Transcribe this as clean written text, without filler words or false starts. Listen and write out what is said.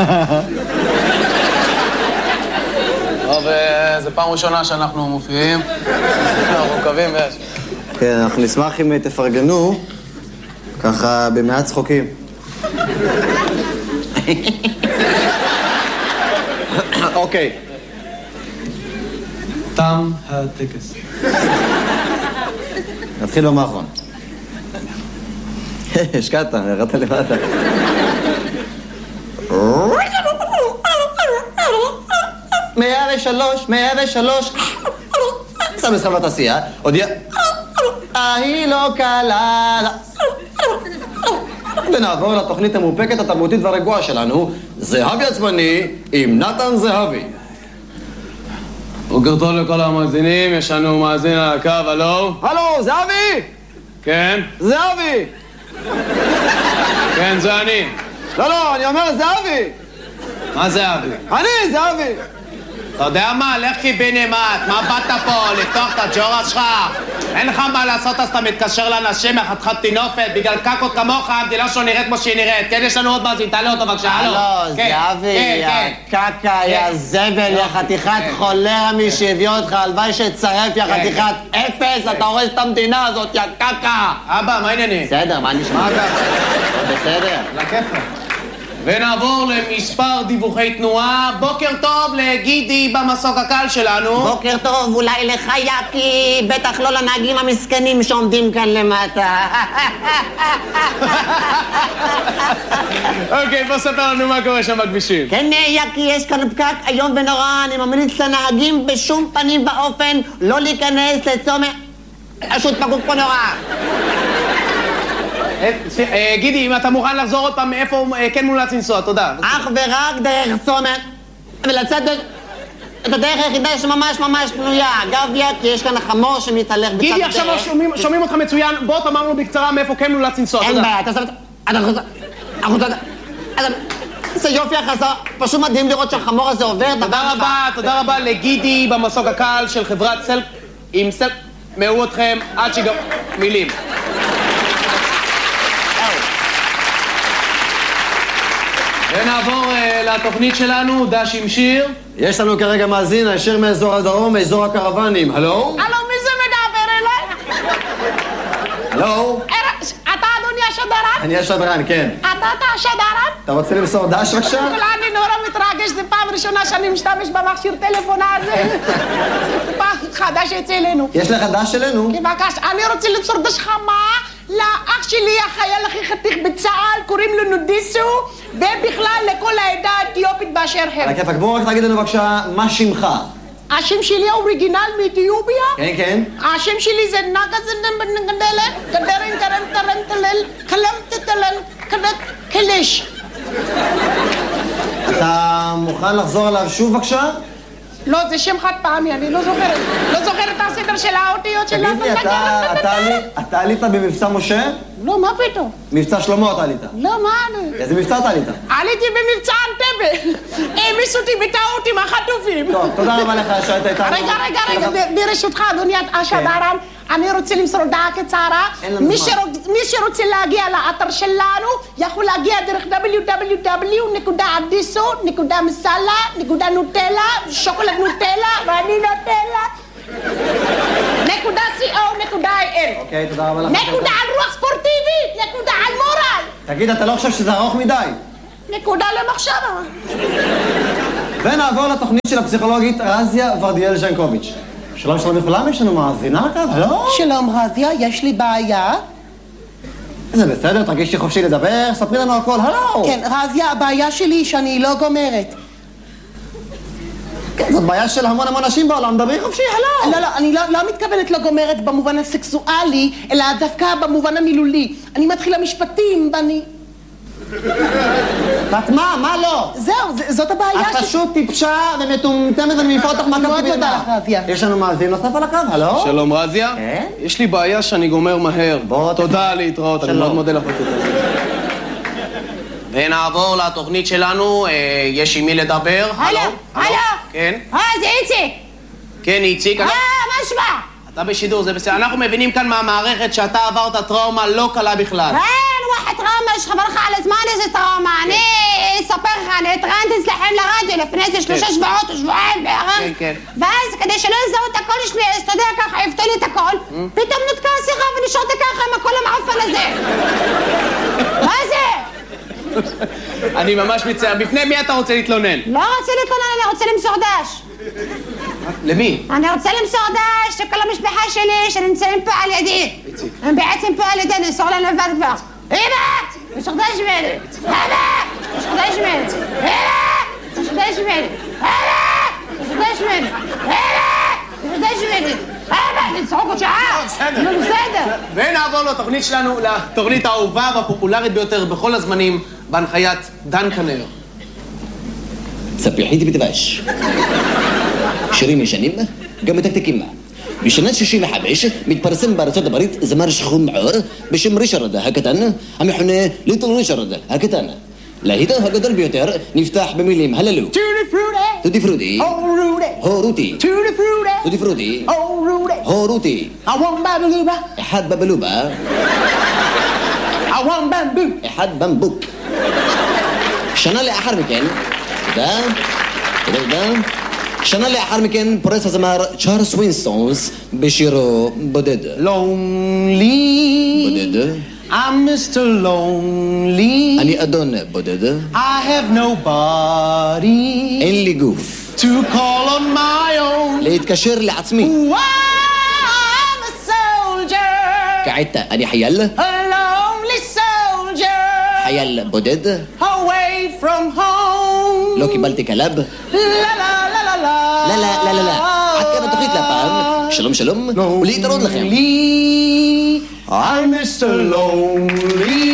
טוב, זו פעם ראשונה שאנחנו מופיעים. אנחנו מקווים ויש. כן, אנחנו נשמח אם תפרגנו, ככה במעט צחוקים. אוקיי. תם הטקס. נתחיל במאחרון. השקעת, ירדת למטה. מאה ושלוש. שם מסחר בתעשייה, הודיע. היא לא קלה. ונעבור לתוכנית המופקת התרבותית והרגועה שלנו, זהבי עצמני עם נתן זהבי. בוקר טוב לכל המאזינים, יש לנו מאזין על הקו, הלו? הלו, זהבי! כן? זהבי! כן, זה אני. לא, אני אומר זהבי! מה זהבי? אני, זהבי! אתה יודע מה? לך קיבינימט, מה באת פה? לפתוח את הג'ורה שלך? אין לך מה לעשות אז אתה מתקשר לאנשים מחתכת תינופת בגלל קקות כמוך, המדינה שלו נראית כמו שהיא נראית. כן, יש לנו עוד מאזין, תעלה אותו בבקשה, הלו? הלו, זהבי, הקקה, יא זבל, יא חתיכת חולרה מי שהביא אותך, הלוואי שצרף, יא חתיכת אפס, אתה הורס את המדינה הזאת, יא קקה! אבא, מה העניינים? בסדר, מה נשמע? מה ככה? בסדר. לכיפה. ונעבור למספר דיווחי תנועה. בוקר טוב לגידי במסוק הקל שלנו. בוקר טוב, אולי לך יקי, בטח לא לנהגים המסכנים שעומדים כאן למטה. אוקיי, בוא ספר לנו מה קורה שם בכבישים. כן, יקי, יש כאן פקק איום ונורא, אני ממליץ לנהגים בשום פנים ואופן לא להיכנס לצומת. פשוט פקוק פה נורא. גידי, אם אתה מוכן לחזור עוד פעם מאיפה כן מומלץ לנסוע, תודה. אך ורק דרך צומת, ולצאת את הדרך היחידה שממש פנויה. אגב, כי יש כאן חמור שמתהלך בצד הדרך. גידי, עכשיו שומעים אותך מצוין, בוא תאמר לנו בקצרה מאיפה כן מומלץ לנסוע, תודה. אין בעיה, זה יופי החסר, פשוט מדהים לראות שהחמור הזה עובר. תודה רבה לגידי במסוק הקל של חברת סלק עם סלק. מאו אתכם עד שגם מילים. ונעבור לתוכנית שלנו, דש עם שיר. יש לנו כרגע מאזין, הישר מאזור הדרום, מאזור הקרוונים. הלו? הלו, מי זה מדבר אליי? הלו? אתה אדוני השדרן? אני השדרן, כן. אתה השדרן? אתה רוצה למסור דש בבקשה? אני נורא מתרגש, זו פעם ראשונה שאני משתמש במכשיר טלפון הזה. פעם חדש אצלנו. יש לך דש שלנו? בבקשה, אני רוצה למסור דש חמה לאח שלי, החייל הכי חתיך בצה"ל, קוראים לו נודיסו, ובכלל לכל העדה האתיופית באשר הם. על הכיפאק, בוא רק תגיד לנו בבקשה, מה שמך? השם שלי האוריגינל מאתיופיה? כן, כן. השם שלי זה גדרן קלש. אתה מוכן לחזור עליו שוב בבקשה? לא, זה שם חד פעמי, אני לא זוכרת את הסדר של האותיות של תגיד לי, אתה עלית במבצע משה? לא, מה פתאום? מבצע שלמה אתה עלית. לא, מה אני? איזה מבצע אתה עלית? עליתי במבצע אנטבה. העמיסו אותי בטעות עם החטופים. טוב, תודה רבה לך שהיית איתנו. רגע, ברשותך, אדוני השדרן, אני רוצה למסור הודעה קצרה. מי שרוצה להגיע לאתר שלנו, יכול להגיע דרך www.adiso.מסלה.נוטלה, שוקולד נוטלה, ואני נוטלה. .co.il. אוקיי, תודה רבה לך. נקודה על רוח ספורטיבית, נקודה על מורל. תגיד, אתה לא חושב שזה ארוך מדי? נקודה למחשבה. ונעבור לתוכנית של הפסיכולוגית רזיה ורדיאל ז'נקוביץ'. שלום לכולם, יש לנו מאזינה לקו, הלו? שלום רזיה, יש לי בעיה. זה בסדר, תרגישי חופשי לדבר, ספרי לנו הכל, הלו! כן, רזיה, הבעיה שלי היא שאני לא גומרת. כן, זאת בעיה של המון אנשים בעולם, דברי חופשי, הלו! לא, אני לא מתכוונת לא גומרת במובן הסקסואלי, אלא דווקא במובן המילולי. אני מתחילה משפטים, ואני... ואת מה לא? זהו, זאת הבעיה את פשוט טיפשה ומטומטמת ואני מעיפה אותך מהקו מאוד מודה לך, רזיה. יש לנו מאזין נוסף על הקו, הלו? שלום רזיה. כן? יש לי בעיה שאני גומר מהר. תודה להתראות, אני מאוד מודה לך. ונעבור לתוכנית שלנו, יש עם מי לדבר. הלו? כן? זה איציק. כן, איציק. מה שמע? אתה בשידור, זה בסדר. אנחנו מבינים כאן מהמערכת שאתה עברת טראומה לא קלה בכלל. אין, וואחד טראומה ממש חבל לך על הזמן איזה טראומה. אני אספר לך, אני התראיינתי אצלכם לרדיו לפני איזה 3 שבועות או שבועיים בערך. ואז כדי שלא יזהו את הכל שלי, אז אתה יודע ככה, יפתו לי את הכל, פתאום נותקה השיחה ונשארתי ככה עם הכל המעפן הזה. מה זה? אני ממש מצטער. בפני מי אתה רוצה להתלונן? לא רוצה להתלונן, אני רוצה למסור דש. למי? אני רוצה למסור דש לכל המשפחה שלי שנמצאים פה על ידי. הם בעצם פה על ידי, נמסור להם לבד כבר. אמא! מסור דש ממני! אמא! מסור דש ממני! אמא! מסור דש ממני! אמא! מסור דש ממני! אמא! מסור דש ממני! אמא! נצחוק עוד שעה! לא בסדר! ונעבור לתוכנית שלנו, לתוכנית האהובה והפופולרית ביותר בכל הזמנים, בהנחיית דן כנר. ספיחית בדבש. שירים ישנים, גם מתקתקים. בשנת 65 מתפרסם בארצות הברית זמר שחור מעור בשם ריצ'רד הקטן, המכונה ליטל ריצ'רד הקטן. להיטו הגדול ביותר נפתח במילים הללו: טוטי פרוטי, הורותי, טוטי פרוטי, הורותי, אחד בבלובה, אחד במבוק. שנה לאחר מכן, תודה. שנה לאחר מכן פורץ הזמר צ'ארלס ווינסטונס בשירו בודד. Lonely, בודד. I'm Mr. Lonely. אני אדון בודד. I have nobody אין לי גוף to call on my own. להתקשר לעצמי. I'm a soldier, כעת אני חייל, a lonely soldier, חייל בודד. away from home. לא קיבלתי כלב. La la la la la. לא, לא, לא, לא, לא. עד כאן התוכנית להפעם. שלום שלום, ולהתראות לכם. I'm Mr. Lonely.